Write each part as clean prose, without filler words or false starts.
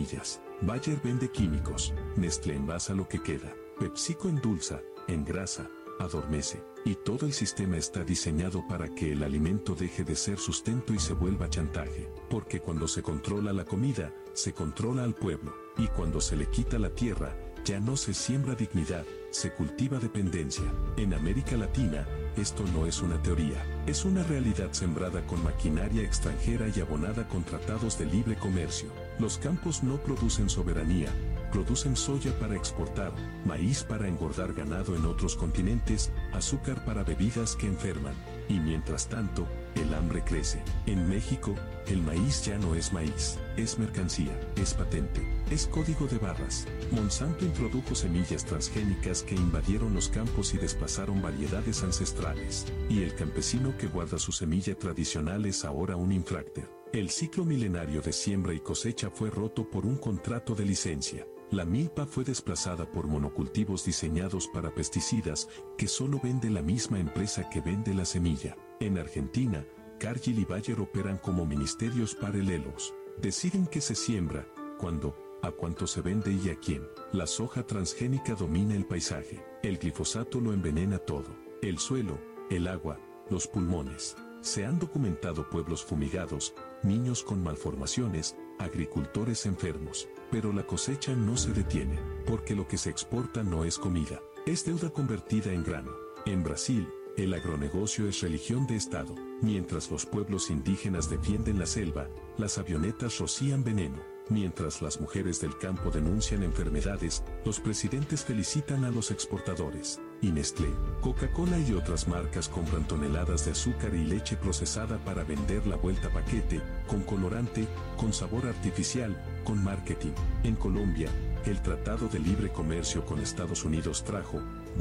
semillas. Bayer vende químicos. Nestlé envasa lo que queda. PepsiCo endulza, engrasa, adormece. Y todo el sistema está diseñado para que el alimento deje de ser sustento y se vuelva chantaje. Porque cuando se controla la comida, se controla al pueblo. Y cuando se le quita la tierra, ya no se siembra dignidad, se cultiva dependencia. En América Latina, esto no es una teoría, es una realidad sembrada con maquinaria extranjera y abonada con tratados de libre comercio. Los campos no producen soberanía, producen soya para exportar, maíz para engordar ganado en otros continentes, azúcar para bebidas que enferman. Y mientras tanto, el hambre crece. En México, el maíz ya no es maíz, es mercancía, es patente, es código de barras. Monsanto introdujo semillas transgénicas que invadieron los campos y desplazaron variedades ancestrales. Y el campesino que guarda su semilla tradicional es ahora un infrácter. El ciclo milenario de siembra y cosecha fue roto por un contrato de licencia. La milpa fue desplazada por monocultivos diseñados para pesticidas que solo vende la misma empresa que vende la semilla. En Argentina, Cargill y Bayer operan como ministerios paralelos. Deciden qué se siembra, cuándo, a cuánto se vende y a quién. La soja transgénica domina el paisaje. El glifosato lo envenena todo. El suelo, el agua, los pulmones. Se han documentado pueblos fumigados, niños con malformaciones, agricultores enfermos. Pero la cosecha no se detiene, porque lo que se exporta no es comida, es deuda convertida en grano. En Brasil, el agronegocio es religión de Estado. Mientras los pueblos indígenas defienden la selva, las avionetas rocían veneno. Mientras las mujeres del campo denuncian enfermedades, los presidentes felicitan a los exportadores. Y Nestlé, Coca-Cola y otras marcas compran toneladas de azúcar y leche procesada para vender la vuelta paquete, con colorante, con sabor artificial, con marketing. En Colombia, el Tratado de Libre Comercio con Estados Unidos trajo,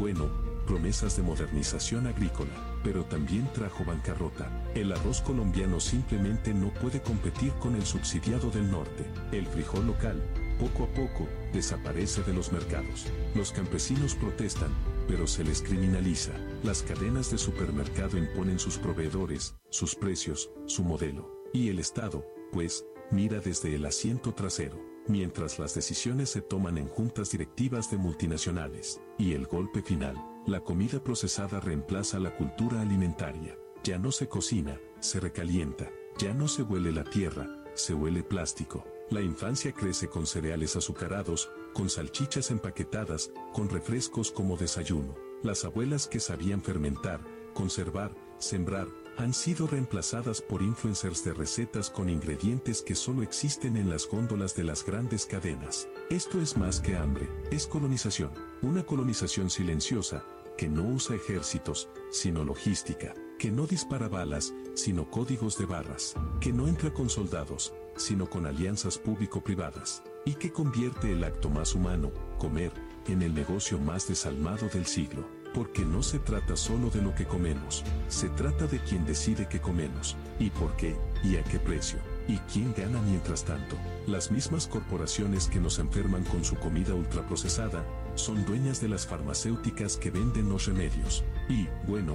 promesas de modernización agrícola, pero también trajo bancarrota. El arroz colombiano simplemente no puede competir con el subsidiado del norte. El frijol local, poco a poco, desaparece de los mercados. Los campesinos protestan, pero se les criminaliza. Las cadenas de supermercado imponen sus proveedores, sus precios, su modelo. Y el Estado, pues, mira desde el asiento trasero, mientras las decisiones se toman en juntas directivas de multinacionales. Y el golpe final, la comida procesada reemplaza la cultura alimentaria. Ya no se cocina, se recalienta. Ya no se huele la tierra, se huele plástico. La infancia crece con cereales azucarados, con salchichas empaquetadas, con refrescos como desayuno. Las abuelas que sabían fermentar, conservar, sembrar, han sido reemplazadas por influencers de recetas con ingredientes que solo existen en las góndolas de las grandes cadenas. Esto es más que hambre, es colonización. Una colonización silenciosa, que no usa ejércitos, sino logística, que no dispara balas, sino códigos de barras, que no entra con soldados, sino con alianzas público-privadas, y que convierte el acto más humano, comer, en el negocio más desalmado del siglo. Porque no se trata solo de lo que comemos, se trata de quién decide qué comemos, y por qué, y a qué precio, y quién gana mientras tanto. Las mismas corporaciones que nos enferman con su comida ultraprocesada, son dueñas de las farmacéuticas que venden los remedios. Y,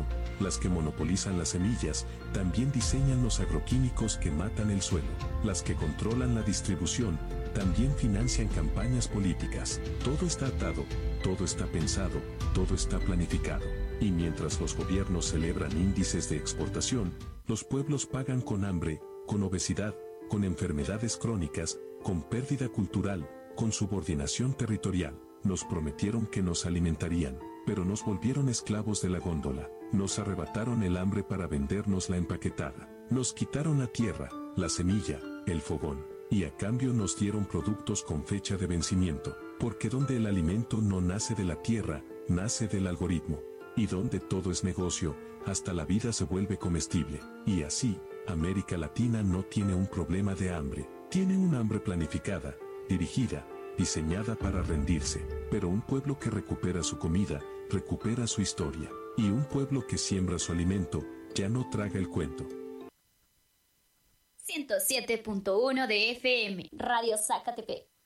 las que monopolizan las semillas, también diseñan los agroquímicos que matan el suelo. Las que controlan la distribución, también financian campañas políticas. Todo está atado, todo está pensado, todo está planificado. Y mientras los gobiernos celebran índices de exportación, los pueblos pagan con hambre, con obesidad, con enfermedades crónicas, con pérdida cultural, con subordinación territorial. Nos prometieron que nos alimentarían, pero nos volvieron esclavos de la góndola. Nos arrebataron el hambre para vendernos la empaquetada. Nos quitaron la tierra, la semilla, el fogón. Y a cambio nos dieron productos con fecha de vencimiento. Porque donde el alimento no nace de la tierra, nace del algoritmo. Y donde todo es negocio, hasta la vida se vuelve comestible. Y así, América Latina no tiene un problema de hambre. Tiene un hambre planificada, dirigida, diseñada para rendirse. Pero un pueblo que recupera su comida, recupera su historia. Y un pueblo que siembra su alimento, ya no traga el cuento. 107.1 de FM, Radio Zacatepec.